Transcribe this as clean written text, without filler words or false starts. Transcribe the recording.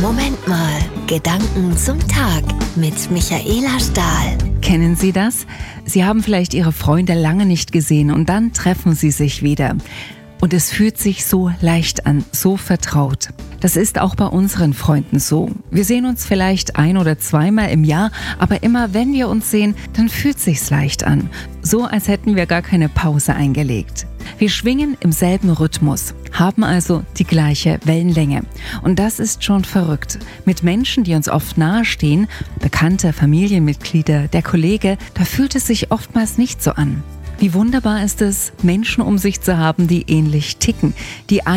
Moment mal, Gedanken zum Tag mit Michaela Stahl. Kennen Sie das? Sie haben vielleicht Ihre Freunde lange nicht gesehen und dann treffen Sie sich wieder. Und es fühlt sich so leicht an, so vertraut. Das ist auch bei unseren Freunden so. Wir sehen uns vielleicht 1- oder zweimal im Jahr, aber immer wenn wir uns sehen, dann fühlt sich's leicht an. So, als hätten wir gar keine Pause eingelegt. Wir schwingen im selben Rhythmus, haben also die gleiche Wellenlänge. Und das ist schon verrückt. Mit Menschen, die uns oft nahestehen, Bekannte, Familienmitglieder, der Kollege, da fühlt es sich oftmals nicht so an. Wie wunderbar ist es, Menschen um sich zu haben, die ähnlich ticken, die